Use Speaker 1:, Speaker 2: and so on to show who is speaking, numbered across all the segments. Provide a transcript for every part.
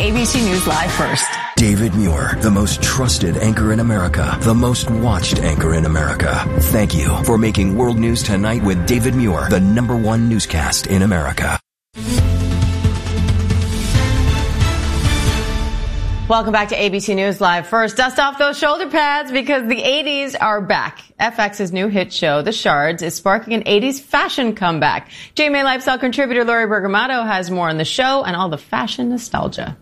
Speaker 1: ABC News Live First.
Speaker 2: David Muir, the most trusted anchor in America, the most watched anchor in America. Thank you for making World News Tonight with David Muir the #1 newscast in America.
Speaker 3: Welcome back to ABC News Live First. Dust off those shoulder pads because the 80s are back. FX's new hit show, The Shards, is sparking an 80s fashion comeback. GMA Lifestyle contributor Lori Bergamato has more on the show and all the fashion nostalgia.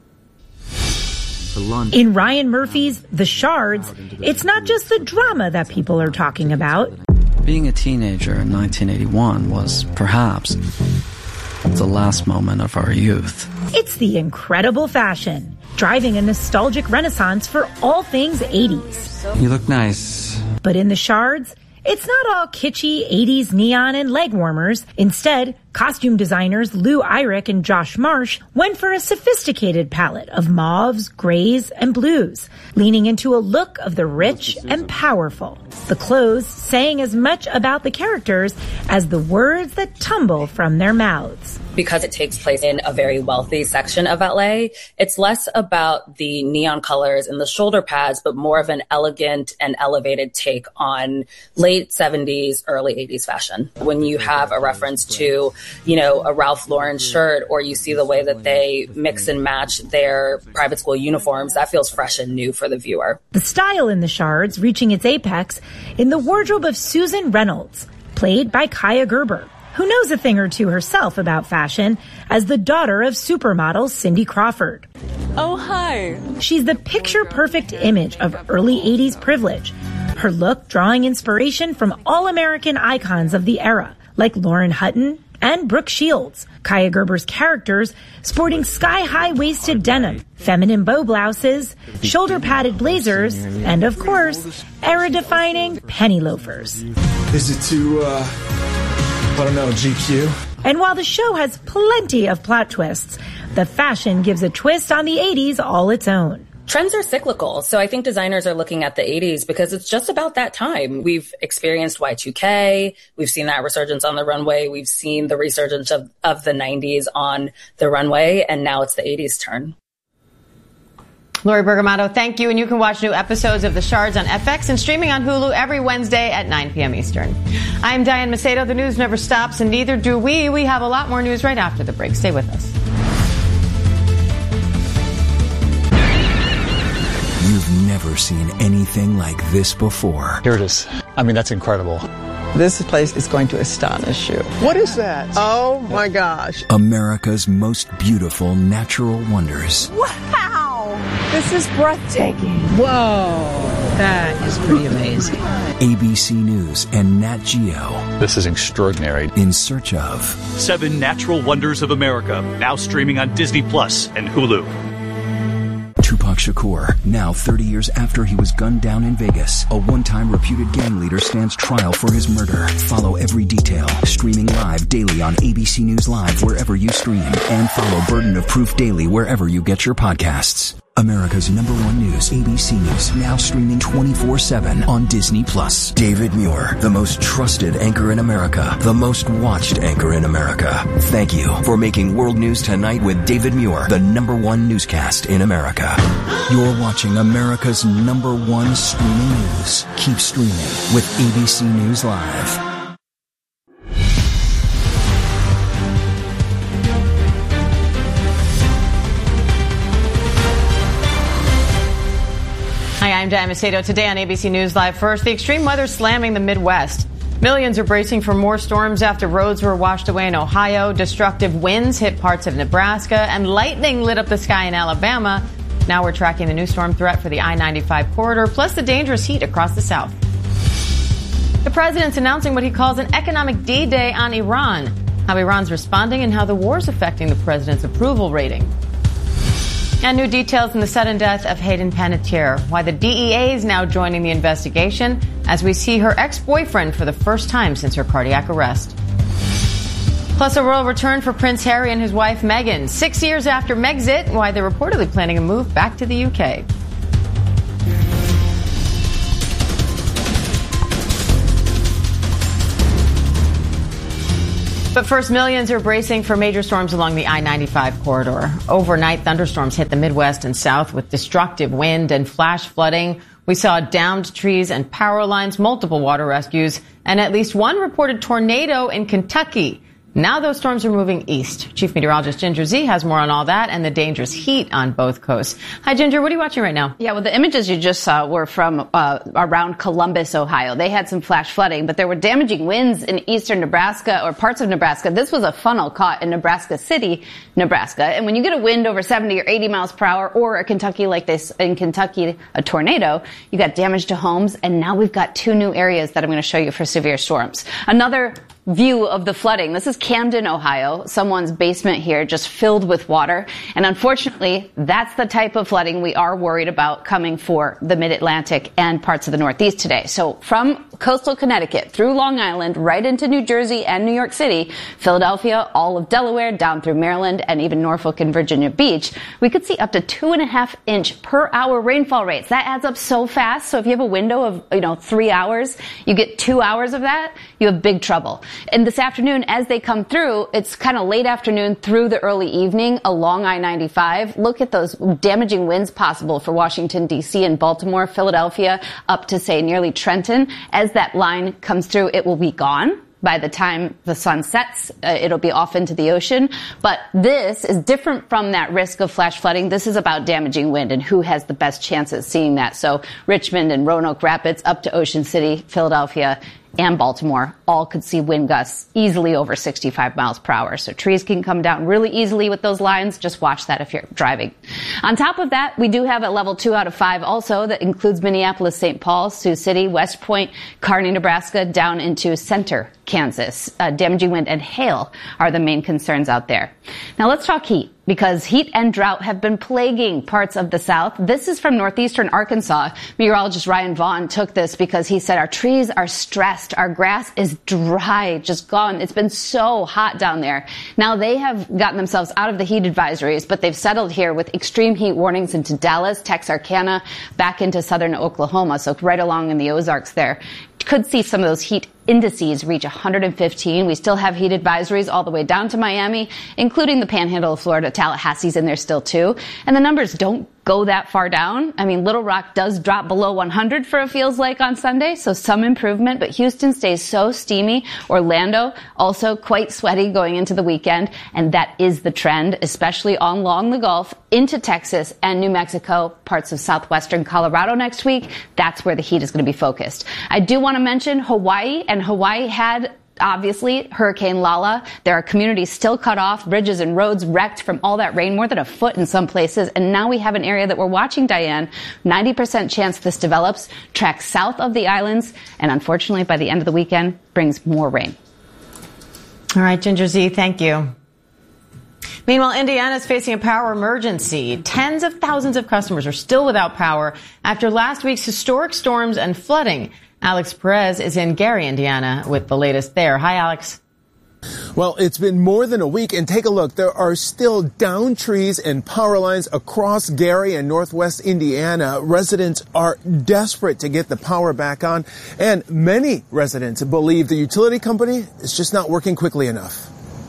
Speaker 4: In Ryan Murphy's The Shards, it's not just the drama that people are talking about.
Speaker 5: Being a teenager in 1981 was perhaps the last moment of our youth.
Speaker 4: It's the incredible fashion, driving a nostalgic renaissance for all things 80s.
Speaker 5: You look nice.
Speaker 4: But in The Shards, it's not all kitschy 80s neon and leg warmers. Instead, costume designers Lou Eyrich and Josh Marsh went for a sophisticated palette of mauves, grays, and blues, leaning into a look of the rich and powerful. The clothes saying as much about the characters as the words that tumble from their mouths.
Speaker 6: Because it takes place in a very wealthy section of LA, it's less about the neon colors and the shoulder pads, but more of an elegant and elevated take on late 70s, early 80s fashion. When you have a reference to, a Ralph Lauren shirt, or you see the way that they mix and match their private school uniforms, that feels fresh and new for the viewer.
Speaker 4: The style in The Shards reaching its apex in the wardrobe of Susan Reynolds, played by Kaya Gerber, who knows a thing or two herself about fashion as the daughter of supermodel Cindy Crawford.
Speaker 7: Oh, hi.
Speaker 4: She's the picture-perfect image of early 80s privilege, her look drawing inspiration from all-American icons of the era, like Lauren Hutton and Brooke Shields. Kaya Gerber's characters sporting sky-high waisted denim, feminine bow blouses, shoulder-padded blazers, and of course, era-defining penny loafers.
Speaker 8: Is it too, GQ?
Speaker 4: And while the show has plenty of plot twists, the fashion gives a twist on the 80s all its own.
Speaker 6: Trends are cyclical, so I think designers are looking at the 80s because it's just about that time. We've experienced Y2K, we've seen that resurgence on the runway, we've seen the resurgence of the 90s on the runway, and now it's the 80s turn.
Speaker 3: Lori Bergamato, thank you. And you can watch new episodes of The Shards on FX and streaming on Hulu every Wednesday at 9 p.m. Eastern. I'm Diane Macedo. The news never stops, and neither do we. We have a lot more news right after the break. Stay with us.
Speaker 2: You've never seen anything like this before.
Speaker 9: Here it is. That's incredible.
Speaker 10: This place is going to astonish you.
Speaker 11: What is that? Oh, my gosh.
Speaker 2: America's most beautiful natural wonders.
Speaker 11: Wow! This is breathtaking.
Speaker 10: Whoa, that is pretty amazing.
Speaker 2: ABC News and Nat Geo.
Speaker 9: This is extraordinary.
Speaker 2: In search of
Speaker 12: 7 Natural Wonders of America, now streaming on Disney Plus and Hulu.
Speaker 2: Tupac Shakur, now 30 years after he was gunned down in Vegas, a one-time reputed gang leader stands trial for his murder. Follow every detail, streaming live daily on ABC News Live wherever you stream, and follow Burden of Proof daily wherever you get your podcasts. America's #1 news, ABC News, now streaming 24/7 on Disney Plus. David Muir, the most trusted anchor in America, the most watched anchor in America. Thank you for making World News Tonight with David Muir the #1 newscast in America. You're watching America's #1 streaming news. Keep streaming with ABC News Live.
Speaker 3: Hi, I'm Diane Macedo. Today on ABC News Live First, the extreme weather slamming the Midwest. Millions are bracing for more storms after roads were washed away in Ohio. Destructive winds hit parts of Nebraska, and lightning lit up the sky in Alabama. Now we're tracking the new storm threat for the I-95 corridor, plus the dangerous heat across the South. The president's announcing what he calls an economic D-Day on Iran, how Iran's responding and how the war's affecting the president's approval rating. And new details in the sudden death of Hayden Panettiere, why the DEA is now joining the investigation as we see her ex-boyfriend for the first time since her cardiac arrest. Plus a royal return for Prince Harry and his wife Meghan, 6 years after Megxit, why they're reportedly planning a move back to the UK. But first, millions are bracing for major storms along the I-95 corridor. Overnight, thunderstorms hit the Midwest and South with destructive wind and flash flooding. We saw downed trees and power lines, multiple water rescues, and at least one reported tornado in Kentucky. Now those storms are moving east. Chief Meteorologist Ginger Zee has more on all that and the dangerous heat on both coasts. Hi, Ginger. What are you watching right now?
Speaker 1: Yeah, well, the images you just saw were from around Columbus, Ohio. They had some flash flooding, but there were damaging winds in eastern Nebraska or parts of Nebraska. This was a funnel caught in Nebraska City, Nebraska. And when you get a wind over 70 or 80 miles per hour, or a Kentucky like this, in Kentucky, a tornado, you got damage to homes. And now we've got two new areas that I'm going to show you for severe storms. Another view of the flooding. This is Camden, Ohio. Someone's basement here just filled with water. And unfortunately, that's the type of flooding we are worried about coming for the mid-Atlantic and parts of the Northeast today. So from coastal Connecticut through Long Island, right into New Jersey and New York City, Philadelphia, all of Delaware, down through Maryland, and even Norfolk and Virginia Beach, we could see up to 2.5 inch per hour rainfall rates. That adds up so fast. So if you have a window of, 3 hours, you get 2 hours of that, you have big trouble. And this afternoon, as they come through, it's kind of late afternoon through the early evening along I-95. Look at those damaging winds possible for Washington, D.C. and Baltimore, Philadelphia, up to, say, nearly Trenton. As that line comes through, it will be gone. By the time the sun sets, it'll be off into the ocean. But this is different from that risk of flash flooding. This is about damaging wind and who has the best chance at seeing that. So Richmond and Roanoke Rapids up to Ocean City, Philadelphia, and Baltimore all could see wind gusts easily over 65 miles per hour. So trees can come down really easily with those lines. Just watch that if you're driving. On top of that, we do have a level 2 out of 5 also that includes Minneapolis, St. Paul, Sioux City, West Point, Kearney, Nebraska, down into Center, Kansas. Damaging wind and hail are the main concerns out there. Now let's talk heat, because heat and drought have been plaguing parts of the South. This is from northeastern Arkansas. Meteorologist Ryan Vaughn took this because he said our trees are stressed. Our grass is dry, just gone. It's been so hot down there. Now they have gotten themselves out of the heat advisories, but they've settled here with extreme heat warnings into Dallas, Texarkana, back into southern Oklahoma, so right along in the Ozarks there. Could see some of those heat indices reach 115. We still have heat advisories all the way down to Miami, including the panhandle of Florida. Tallahassee's in there still too. And the numbers don't go that far down. I mean, Little Rock does drop below 100 for it feels like on Sunday, so some improvement, but Houston stays so steamy. Orlando also quite sweaty going into the weekend, and that is the trend, especially along the Gulf into Texas and New Mexico, parts of southwestern Colorado next week. That's where the heat is going to be focused. I do want to mention Hawaii, and Hawaii had obviously Hurricane Lala. There are communities still cut off, bridges and roads wrecked from all that rain, more than a foot in some places. And now we have an area that we're watching, Diane. 90% chance this develops, tracks south of the islands, and unfortunately by the end of the weekend brings more rain.
Speaker 3: All right, Ginger Zee, thank you. Meanwhile, Indiana is facing a power emergency. Tens of thousands of customers are still without power after last week's historic storms and flooding. Alex Perez is in Gary, Indiana, with the latest there. Hi, Alex.
Speaker 7: Well, it's been more than a week, and take a look. There are still downed trees and power lines across Gary and northwest Indiana. Residents are desperate to get the power back on, and many residents believe the utility company is just not working quickly enough.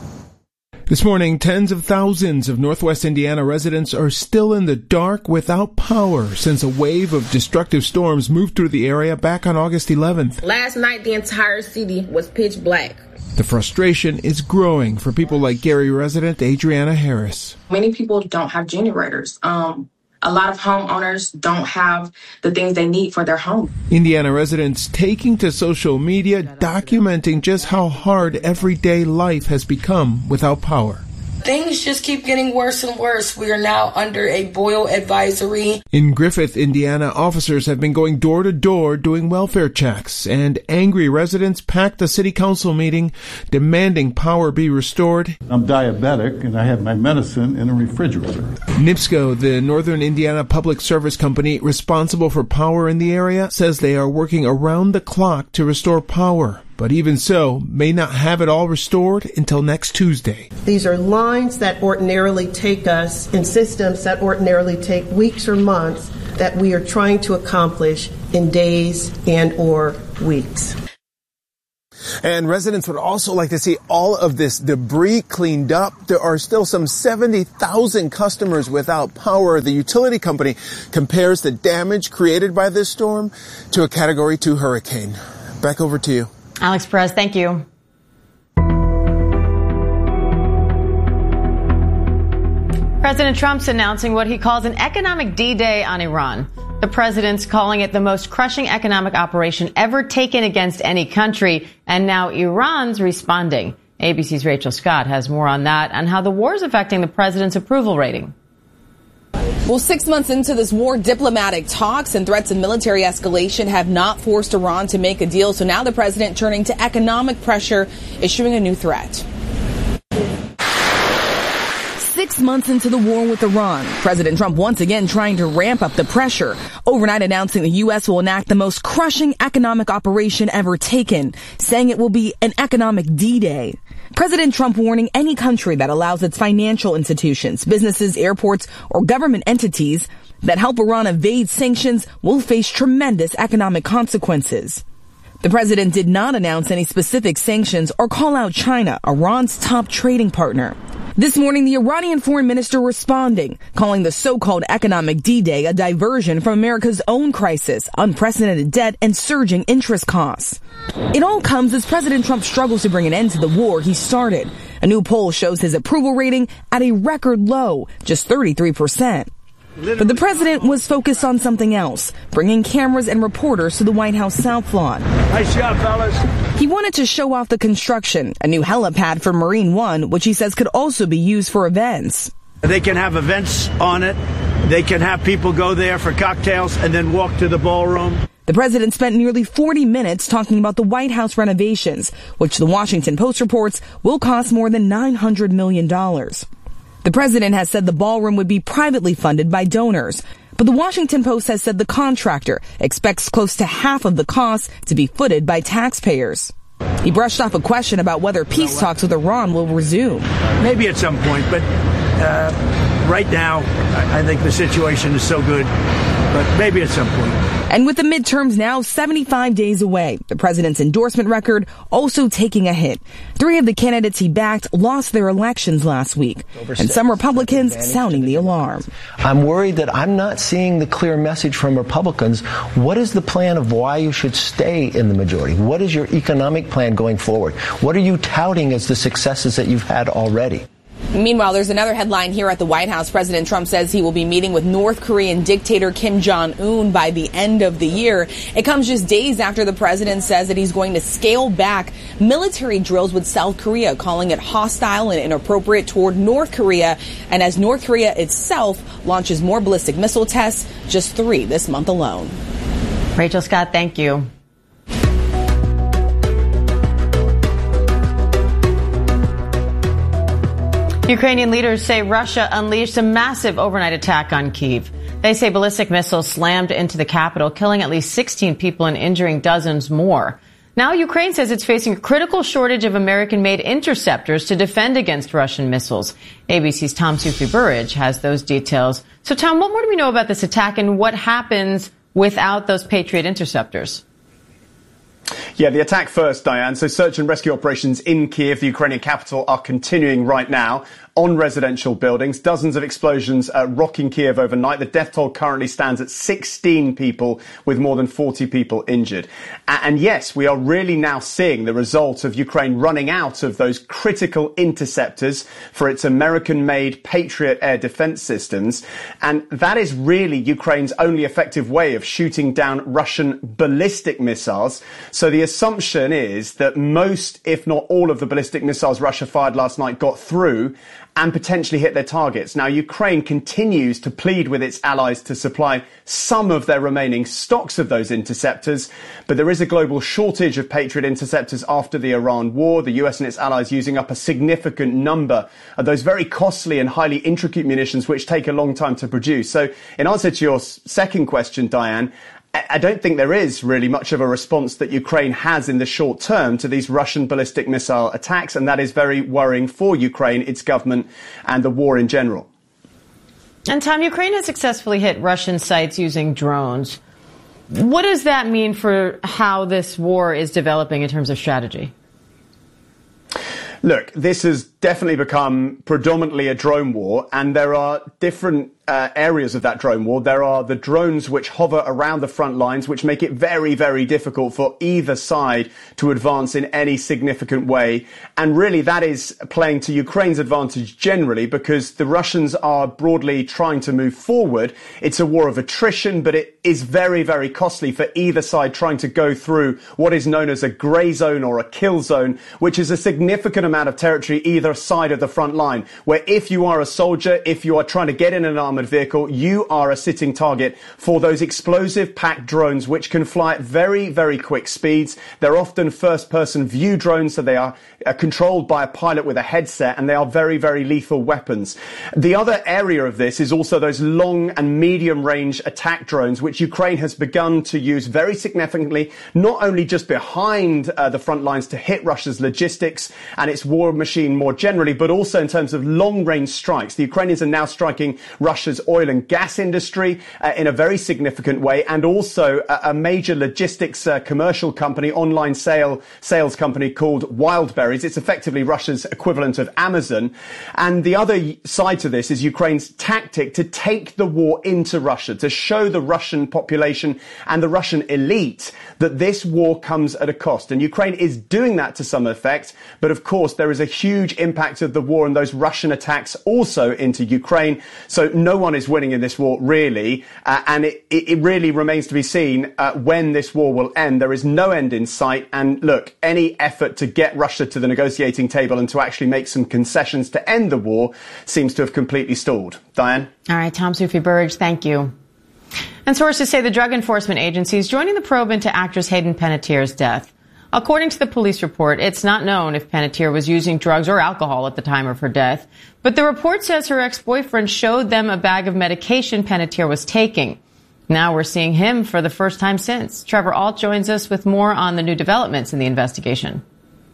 Speaker 7: This morning, tens of thousands of northwest Indiana residents are still in the dark without power since a wave of destructive storms moved through the area back on August 11th.
Speaker 8: Last night, the entire city was pitch black.
Speaker 7: The frustration is growing for people like Gary resident Adriana Harris.
Speaker 13: Many people don't have generators. A lot of homeowners don't have the things they need for their home.
Speaker 7: Indiana residents taking to social media, documenting just how hard everyday life has become without power.
Speaker 14: Things just keep getting worse and worse. We are now under a boil advisory.
Speaker 7: In Griffith, Indiana, officers have been going door to door doing welfare checks, and angry residents packed a city council meeting demanding power be restored.
Speaker 15: I'm diabetic and I have my medicine in a refrigerator.
Speaker 7: NIPSCO, the Northern Indiana Public Service Company responsible for power in the area, says they are working around the clock to restore power. But even so, may not have it all restored until next Tuesday.
Speaker 16: These are lines that ordinarily take us in systems that ordinarily take weeks or months that we are trying to accomplish in days and or weeks.
Speaker 7: And residents would also like to see all of this debris cleaned up. There are still some 70,000 customers without power. The utility company compares the damage created by this storm to a Category 2 hurricane. Back over to you.
Speaker 3: Alex Perez, thank you. President Trump's announcing what he calls an economic D-Day on Iran. The president's calling it the most crushing economic operation ever taken against any country, and now Iran's responding. ABC's Rachel Scott has more on that and how the war is affecting the president's approval rating.
Speaker 17: Well, 6 months into this war, diplomatic talks and threats of military escalation have not forced Iran to make a deal. So now the president, turning to economic pressure, issuing a new threat. 6 months into the war with Iran, President Trump once again trying to ramp up the pressure, overnight announcing the U.S. will enact the most crushing economic operation ever taken, saying it will be an economic D-Day. President Trump warning any country that allows its financial institutions, businesses, airports, or government entities that help Iran evade sanctions will face tremendous economic consequences. The president did not announce any specific sanctions or call out China, Iran's top trading partner. This morning, the Iranian foreign minister responding, calling the so-called economic D-Day a diversion from America's own crisis, unprecedented debt, and surging interest costs. It all comes as President Trump struggles to bring an end to the war he started. A new poll shows his approval rating at a record low, just 33%. But the president was focused on something else, bringing cameras and reporters to the White House South Lawn.
Speaker 18: Nice job, fellas.
Speaker 17: He wanted to show off the construction, a new helipad for Marine One, which he says could also be used for events.
Speaker 18: They can have events on it. They can have people go there for cocktails and then walk to the ballroom.
Speaker 17: The president spent nearly 40 minutes talking about the White House renovations, which the Washington Post reports will cost more than $900 million. The president has said the ballroom would be privately funded by donors, but the Washington Post has said the contractor expects close to half of the cost to be footed by taxpayers. He brushed off a question about whether peace talks with Iran will resume.
Speaker 18: Maybe at some point, but right now, I think the situation is so good, but maybe at some point.
Speaker 17: And with the midterms now 75 days away, the president's endorsement record also taking a hit. 3 of the candidates he backed lost their elections last week, and some Republicans sounding the alarm.
Speaker 19: I'm worried that I'm not seeing the clear message from Republicans. What is the plan of why you should stay in the majority? What is your economic plan going forward? What are you touting as the successes that you've had already?
Speaker 17: Meanwhile, there's another headline here at the White House. President Trump says he will be meeting with North Korean dictator Kim Jong-un by the end of the year. It comes just days after the president says that he's going to scale back military drills with South Korea, calling it hostile and inappropriate toward North Korea. And as North Korea itself launches more ballistic missile tests, just 3 this month alone.
Speaker 3: Rachel Scott, thank you. Ukrainian leaders say Russia unleashed a massive overnight attack on Kyiv. They say ballistic missiles slammed into the capital, killing at least 16 people and injuring dozens more. Now Ukraine says it's facing a critical shortage of American-made interceptors to defend against Russian missiles. ABC's Tom Soufi-Burridge has those details. So, Tom, what more do we know about this attack and what happens without those Patriot interceptors?
Speaker 20: Yeah, the attack first, Diane. So search and rescue operations in Kyiv, the Ukrainian capital, are continuing right now on residential buildings. Dozens of explosions rocking Kyiv overnight. The death toll currently stands at 16 people, with more than 40 people injured. And yes, we are really now seeing the result of Ukraine running out of those critical interceptors for its American-made Patriot air defense systems. And that is really Ukraine's only effective way of shooting down Russian ballistic missiles. So the assumption is that most, if not all, of the ballistic missiles Russia fired last night got through and potentially hit their targets. Now, Ukraine continues to plead with its allies to supply some of their remaining stocks of those interceptors, but there is a global shortage of Patriot interceptors after the Iran war, the US and its allies using up a significant number of those very costly and highly intricate munitions which take a long time to produce. So in answer to your second question, Diane, I don't think there is really much of a response that Ukraine has in the short term to these Russian ballistic missile attacks, and that is very worrying for Ukraine, its government, and the war in general.
Speaker 3: And Tom, Ukraine has successfully hit Russian sites using drones. What does that mean for how this war is developing in terms of strategy?
Speaker 20: Look, this has definitely become predominantly a drone war, and there are different areas of that drone war. There are the drones which hover around the front lines, which make it very, very difficult for either side to advance in any significant way. And really, that is playing to Ukraine's advantage generally, because the Russians are broadly trying to move forward. It's a war of attrition, but it is very, very costly for either side trying to go through what is known as a grey zone or a kill zone, which is a significant amount of territory either side of the front line, where if you are a soldier, if you are trying to get in an armoured vehicle, you are a sitting target for those explosive packed drones which can fly at very, very quick speeds. They're often first-person view drones, so they are controlled by a pilot with a headset, and they are very, very lethal weapons. The other area of this is also those long and medium-range attack drones, which Ukraine has begun to use very significantly, not only just behind the front lines to hit Russia's logistics and its war machine more generally, but also in terms of long-range strikes. The Ukrainians are now striking Russia's oil and gas industry in a very significant way, and also a major logistics commercial company, online sales company called Wildberries. It's effectively Russia's equivalent of Amazon. And the other side to this is Ukraine's tactic to take the war into Russia, to show the Russian population and the Russian elite that this war comes at a cost. And Ukraine is doing that to some effect. But of course, there is a huge impact of the war and those Russian attacks also into Ukraine. So no one is winning in this war, really. And it really remains to be seen when this war will end. There is no end in sight. And look, any effort to get Russia to the negotiating table and to actually make some concessions to end the war seems to have completely stalled. Diane?
Speaker 3: All right, Tom Soufi-Burridge, thank you. And sources say the Drug Enforcement Agency is joining the probe into actress Hayden Panettiere's death. According to the police report, it's not known if Panettiere was using drugs or alcohol at the time of her death. But the report says her ex-boyfriend showed them a bag of medication Panettiere was taking. Now we're seeing him for the first time since. Trevor Ault joins us with more on the new developments in the investigation.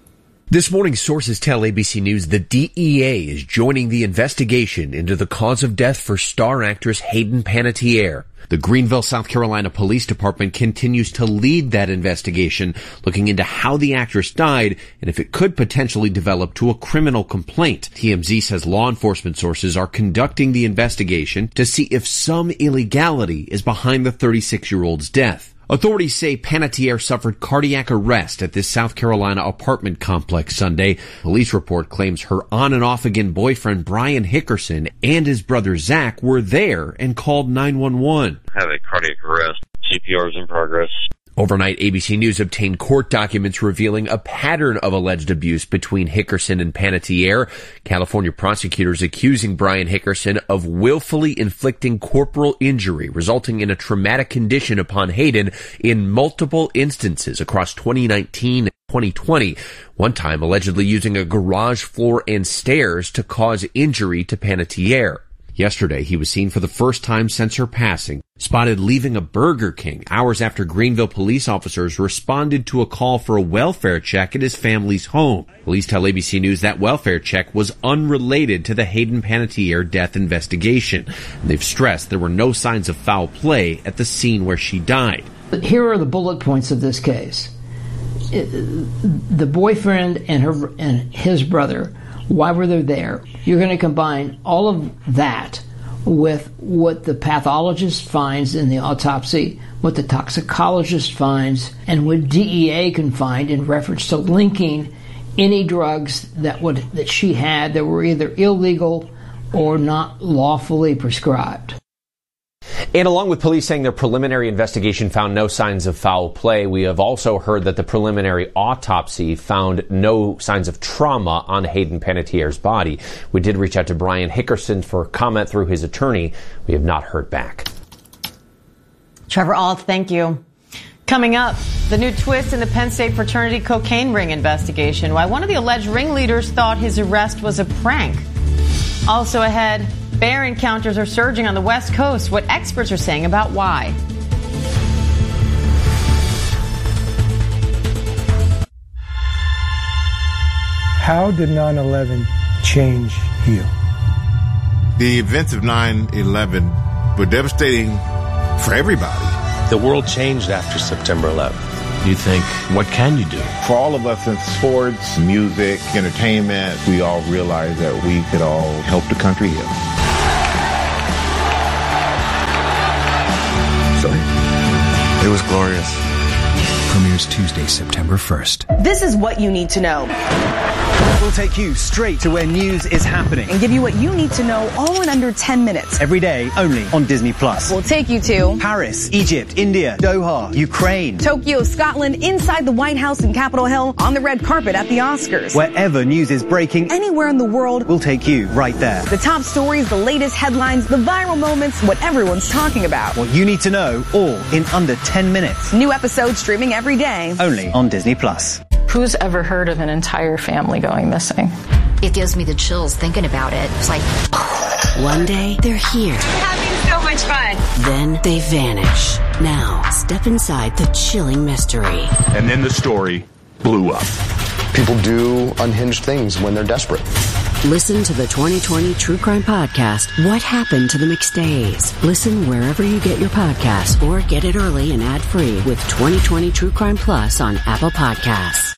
Speaker 21: This morning, sources tell ABC News the DEA is joining the investigation into the cause of death for star actress Hayden Panettiere. The Greenville, South Carolina Police Department continues to lead that investigation, looking into how the actress died and if it could potentially develop to a criminal complaint. TMZ says law enforcement sources are conducting the investigation to see if some illegality is behind the 36-year-old's death. Authorities say Panettiere suffered cardiac arrest at this South Carolina apartment complex Sunday. Police report claims her on and off again boyfriend Brian Hickerson and his brother Zach were there and called 911.
Speaker 22: Have a cardiac arrest. CPR is in progress.
Speaker 21: Overnight, ABC News obtained court documents revealing a pattern of alleged abuse between Hickerson and Panettiere. California prosecutors accusing Brian Hickerson of willfully inflicting corporal injury, resulting in a traumatic condition upon Hayden in multiple instances across 2019 and 2020. One time allegedly using a garage floor and stairs to cause injury to Panettiere. Yesterday, he was seen for the first time since her passing, spotted leaving a Burger King hours after Greenville police officers responded to a call for a welfare check at his family's home. Police tell ABC News that welfare check was unrelated to the Hayden Panettiere death investigation. And they've stressed there were no signs of foul play at the scene where she died.
Speaker 23: Here are the bullet points of this case. The boyfriend and his brother, why were they there? You're going to combine all of that with what the pathologist finds in the autopsy, what the toxicologist finds, and what DEA can find in reference to linking any drugs that she had that were either illegal or not lawfully prescribed.
Speaker 24: And along with police saying their preliminary investigation found no signs of foul play, we have also heard that the preliminary autopsy found no signs of trauma on Hayden Panettiere's body. We did reach out to Brian Hickerson for comment through his attorney. We have not heard back.
Speaker 3: Trevor Ault, thank you. Coming up, the new twist in the Penn State fraternity cocaine ring investigation. Why one of the alleged ringleaders thought his arrest was a prank. Also ahead, bear encounters are surging on the West Coast. What experts are saying about why.
Speaker 25: How did 9/11 change you?
Speaker 26: The events of 9/11 were devastating for everybody.
Speaker 27: The world changed after September 11th.
Speaker 4: you think, what can you do?
Speaker 26: For all of us in sports, music, entertainment, we all realize that we could all help the country heal.
Speaker 4: Sorry? It was glorious.
Speaker 2: Premieres Tuesday, September 1st.
Speaker 5: This is what you need to know.
Speaker 6: We'll take you straight to where news is happening
Speaker 5: and give you what you need to know all in under 10 minutes.
Speaker 6: Every day, only on Disney+.
Speaker 5: We'll take you to
Speaker 6: Paris, Egypt, India, Doha, Ukraine,
Speaker 5: Tokyo, Scotland, inside the White House and Capitol Hill, on the red carpet at the Oscars.
Speaker 6: Wherever news is breaking,
Speaker 5: anywhere in the world,
Speaker 6: we'll take you right there.
Speaker 5: The top stories, the latest headlines, the viral moments, what everyone's talking about.
Speaker 6: What you need to know, all in under 10 minutes.
Speaker 5: New episodes streaming every day.
Speaker 6: Only on Disney+.
Speaker 9: Who's ever heard of an entire family going missing?
Speaker 10: It gives me the chills thinking about it. It's like, one day they're here.
Speaker 11: We're having so much fun.
Speaker 10: Then they vanish. Now, step inside the chilling mystery.
Speaker 27: And then the story blew up.
Speaker 28: People do unhinged things when they're desperate.
Speaker 10: Listen to the 2020 True Crime Podcast, What Happened to the McStays. Listen wherever you get your podcasts or get it early and ad-free with 2020 True Crime Plus on Apple Podcasts.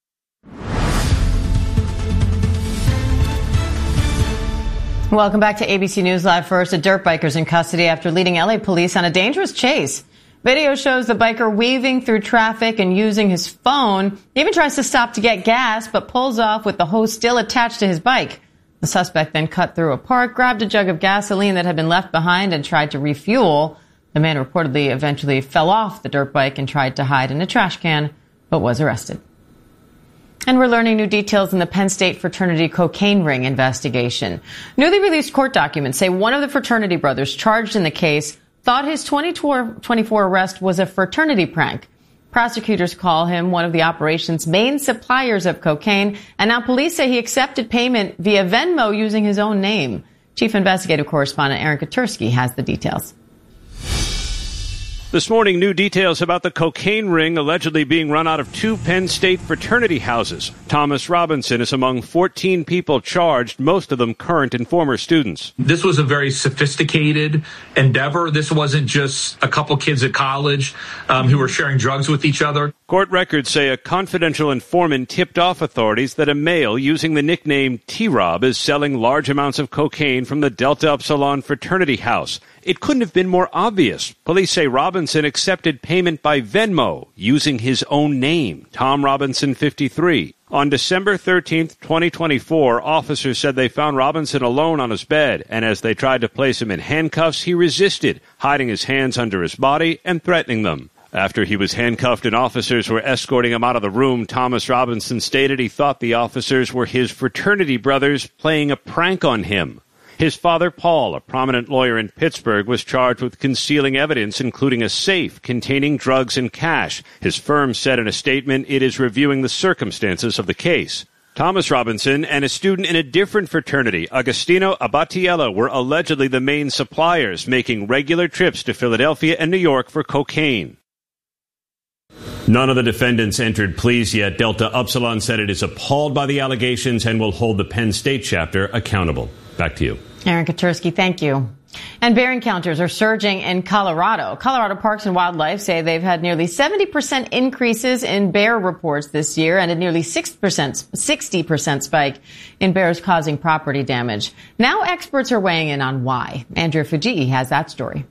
Speaker 3: Welcome back to ABC News Live. First, a dirt biker's in custody after leading LA police on a dangerous chase. Video shows the biker weaving through traffic and using his phone. He even tries to stop to get gas, but pulls off with the hose still attached to his bike. The suspect then cut through a park, grabbed a jug of gasoline that had been left behind, and tried to refuel. The man reportedly eventually fell off the dirt bike and tried to hide in a trash can, but was arrested. And we're learning new details in the Penn State fraternity cocaine ring investigation. Newly released court documents say one of the fraternity brothers charged in the case thought his 2024 arrest was a fraternity prank. Prosecutors call him one of the operation's main suppliers of cocaine, and now police say he accepted payment via Venmo using his own name. Chief Investigative Correspondent Aaron Katursky has the details.
Speaker 29: This morning, new details about the cocaine ring allegedly being run out of two Penn State fraternity houses. Thomas Robinson is among 14 people charged, most of them current and former students.
Speaker 30: This was a very sophisticated endeavor. This wasn't just a couple kids at college who were sharing drugs with each other.
Speaker 29: Court records say a confidential informant tipped off authorities that a male using the nickname T-Rob is selling large amounts of cocaine from the Delta Upsilon fraternity house. It couldn't have been more obvious. Police say Robinson accepted payment by Venmo using his own name, Tom Robinson, 53. On December 13th, 2024, officers said they found Robinson alone on his bed, and as they tried to place him in handcuffs, he resisted, hiding his hands under his body and threatening them. After he was handcuffed and officers were escorting him out of the room, Thomas Robinson stated he thought the officers were his fraternity brothers playing a prank on him. His father, Paul, a prominent lawyer in Pittsburgh, was charged with concealing evidence, including a safe containing drugs and cash. His firm said in a statement it is reviewing the circumstances of the case. Thomas Robinson and a student in a different fraternity, Agostino Abatiello, were allegedly the main suppliers, making regular trips to Philadelphia and New York for cocaine. None of the defendants entered pleas yet. Delta Upsilon said it is appalled by the allegations and will hold the Penn State chapter accountable. Back to you.
Speaker 3: Aaron Katursky, thank you. And bear encounters are surging in Colorado. Colorado Parks and Wildlife say they've had nearly 70% increases in bear reports this year and a nearly 60% spike in bears causing property damage. Now experts are weighing in on why. Andrea Fujii has that story.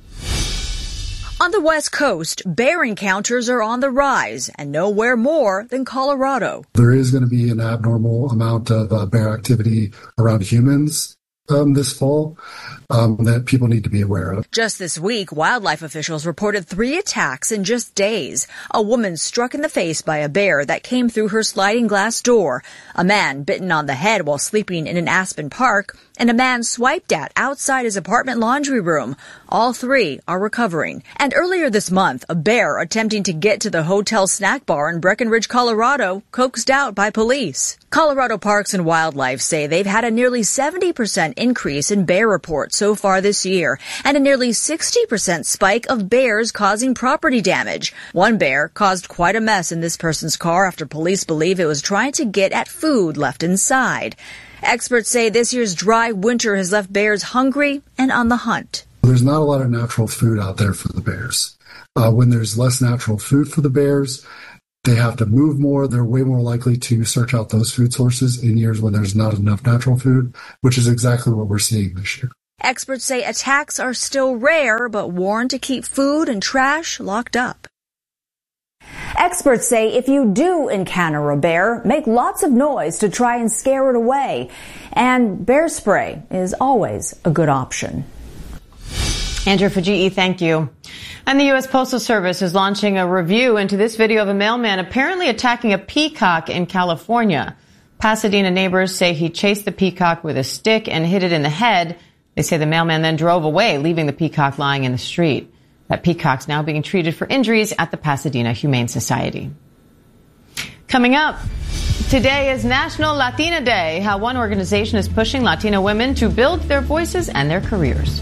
Speaker 31: On the West Coast, bear encounters are on the rise, and nowhere more than Colorado.
Speaker 32: There is going to be an abnormal amount of bear activity around humans this fall that people need to be aware of.
Speaker 31: Just this week, wildlife officials reported 3 attacks in just days. A woman struck in the face by a bear that came through her sliding glass door, a man bitten on the head while sleeping in an Aspen park, and a man swiped at outside his apartment laundry room. All 3 are recovering. And earlier this month, a bear attempting to get to the hotel snack bar in Breckenridge, Colorado, coaxed out by police. Colorado Parks and Wildlife say they've had a nearly 70% increase in bear reports so far this year, and a nearly 60% spike of bears causing property damage. One bear caused quite a mess in this person's car after police believe it was trying to get at food left inside. Experts say this year's dry winter has left bears hungry and on the hunt.
Speaker 32: There's not a lot of natural food out there for the bears. When there's less natural food for the bears, they have to move more. They're way more likely to search out those food sources in years when there's not enough natural food, which is exactly what we're seeing this year.
Speaker 31: Experts say attacks are still rare, but warn to keep food and trash locked up.
Speaker 1: Experts say if you do encounter a bear, make lots of noise to try and scare it away. And bear spray is always a good option.
Speaker 3: Andrew Fajii, thank you. And the U.S. Postal Service is launching a review into this video of a mailman apparently attacking a peacock in California. Pasadena neighbors say he chased the peacock with a stick and hit it in the head. They say the mailman then drove away, leaving the peacock lying in the street. That peacock's now being treated for injuries at the Pasadena Humane Society. Coming up, today is National Latina Day, how one organization is pushing Latina women to build their voices and their careers.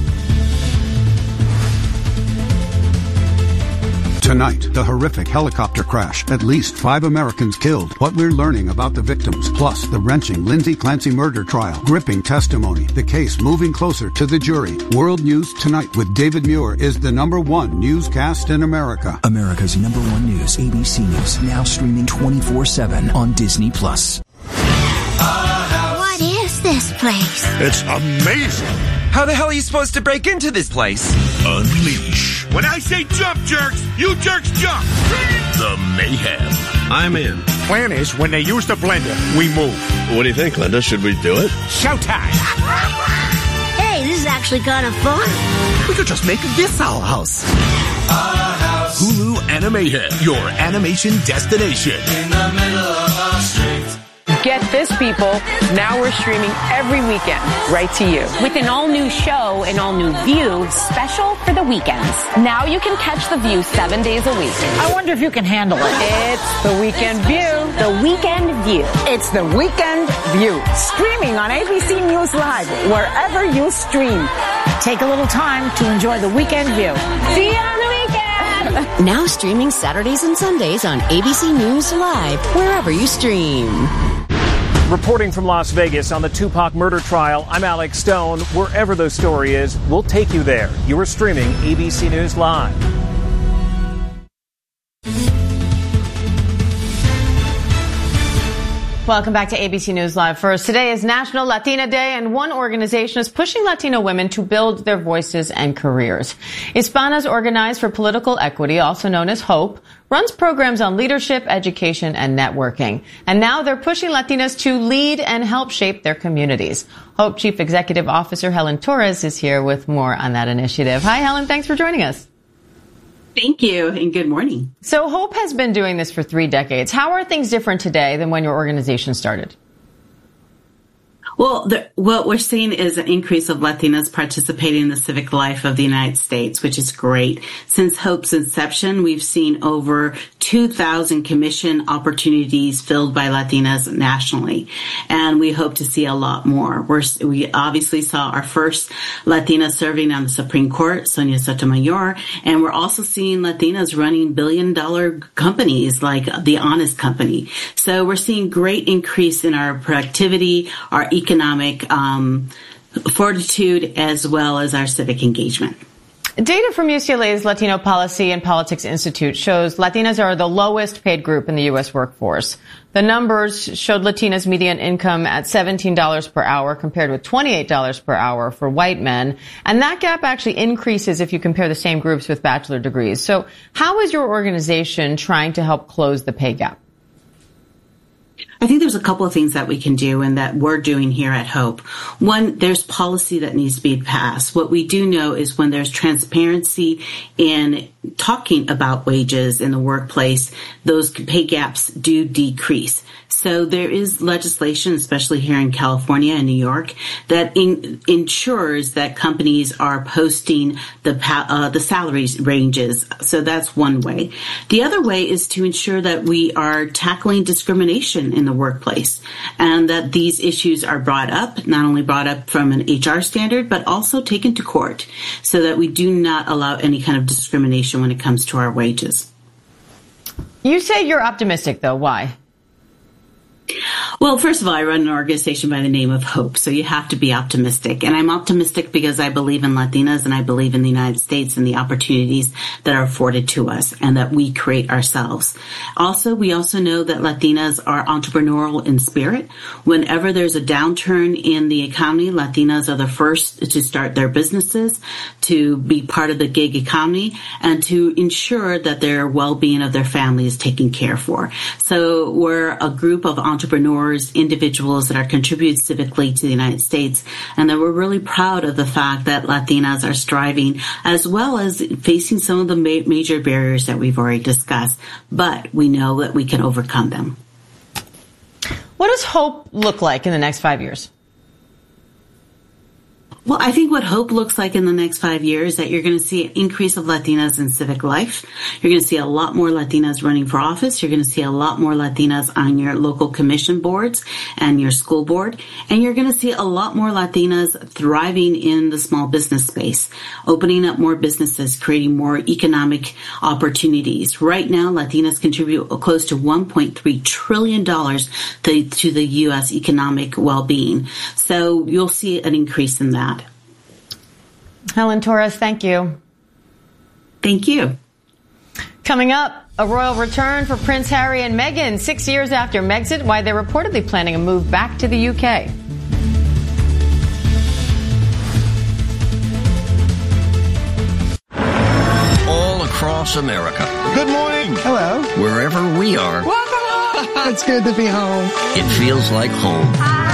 Speaker 7: Tonight, the horrific helicopter crash. At least 5 Americans killed. What we're learning about the victims. Plus, the wrenching Lindsay Clancy murder trial. Gripping testimony. The case moving closer to the jury. World News Tonight with David Muir is the #1 newscast in America.
Speaker 2: America's #1 news, ABC News. Now streaming 24/7 on Disney+.
Speaker 8: What is this place?
Speaker 12: It's amazing.
Speaker 13: How the hell are you supposed to break into this place?
Speaker 12: Unleash. When I say jump, jerks, you jerks jump. The mayhem.
Speaker 13: I'm in.
Speaker 12: Plan is, when they use the blender, we move.
Speaker 4: What do you think, Linda? Should we do it?
Speaker 12: Showtime.
Speaker 8: Hey, this is actually kind of fun.
Speaker 13: We could just make this our house.
Speaker 12: Hulu Animated, your animation destination. In the middle of our street.
Speaker 14: Get this, people. Now we're streaming every weekend right to you.
Speaker 15: With an all-new show and all-new View, special for the weekends. Now you can catch The View 7 days a week.
Speaker 14: I wonder if you can handle it. It's The Weekend View.
Speaker 15: The Weekend View.
Speaker 14: It's The Weekend View. Streaming on ABC News Live, wherever you stream. Take a little time to enjoy The Weekend View. See you on the weekend!
Speaker 10: Now streaming Saturdays and Sundays on ABC News Live, wherever you stream.
Speaker 16: Reporting from Las Vegas on the Tupac murder trial, I'm Alex Stone. Wherever the story is, we'll take you there. You are streaming ABC News Live.
Speaker 3: Welcome back to ABC News Live. First, today is National Latina Day, and one organization is pushing Latino women to build their voices and careers. Hispanas Organized for Political Equity, also known as HOPE, runs programs on leadership, education, and networking. And now they're pushing Latinas to lead and help shape their communities. HOPE Chief Executive Officer Helen Torres is here with more on that initiative. Hi, Helen. Thanks for joining us.
Speaker 17: Thank you, and good morning.
Speaker 3: So HOPE has been doing this for 3 decades. How are things different today than when your organization started?
Speaker 17: Well, what we're seeing is an increase of Latinas participating in the civic life of the United States, which is great. Since HOPE's inception, we've seen over 2,000 commission opportunities filled by Latinas nationally, and we hope to see a lot more. We obviously saw our first Latina serving on the Supreme Court, Sonia Sotomayor, and we're also seeing Latinas running billion-dollar companies like The Honest Company. So we're seeing great increase in our productivity, our economic fortitude, as well as our civic engagement.
Speaker 3: Data from UCLA's Latino Policy and Politics Institute shows Latinas are the lowest paid group in the U.S. workforce. The numbers showed Latinas' median income at $17 per hour compared with $28 per hour for white men. And that gap actually increases if you compare the same groups with bachelor degrees. So how is your organization trying to help close the pay gap?
Speaker 17: I think there's a couple of things that we can do and that we're doing here at HOPE. One, there's policy that needs to be passed. What we do know is when there's transparency in talking about wages in the workplace, those pay gaps do decrease. So there is legislation, especially here in California and New York, that ensures that companies are posting the salaries ranges. So that's one way. The other way is to ensure that we are tackling discrimination in the workplace and that these issues are brought up, not only brought up from an HR standard, but also taken to court so that we do not allow any kind of discrimination when it comes to our wages.
Speaker 3: You say you're optimistic, though. Why?
Speaker 17: Well, first of all, I run an organization by the name of Hope, so you have to be optimistic. And I'm optimistic because I believe in Latinas and I believe in the United States and the opportunities that are afforded to us and that we create ourselves. Also, we also know that Latinas are entrepreneurial in spirit. Whenever there's a downturn in the economy, Latinas are the first to start their businesses, to be part of the gig economy, and to ensure that their well-being of their family is taken care for. So we're a group of entrepreneurs, individuals that are contributing civically to the United States, and that we're really proud of the fact that Latinas are striving as well as facing some of the major barriers that we've already discussed, but we know that we can overcome them.
Speaker 3: What does hope look like in the next 5 years?
Speaker 17: Well, I think what hope looks like in the next 5 years, that you're going to see an increase of Latinas in civic life. You're going to see a lot more Latinas running for office. You're going to see a lot more Latinas on your local commission boards and your school board. And you're going to see a lot more Latinas thriving in the small business space, opening up more businesses, creating more economic opportunities. Right now, Latinas contribute close to $1.3 trillion to the U.S. economic well-being. So you'll see an increase in that.
Speaker 3: Helen Torres, thank you.
Speaker 17: Thank you.
Speaker 3: Coming up, a royal return for Prince Harry and Meghan 6 years after Megxit, why they're reportedly planning a move back to the UK.
Speaker 5: All across America.
Speaker 6: Good morning.
Speaker 5: Hello. Wherever we are.
Speaker 6: Welcome home. It's good to be home.
Speaker 5: It feels like home.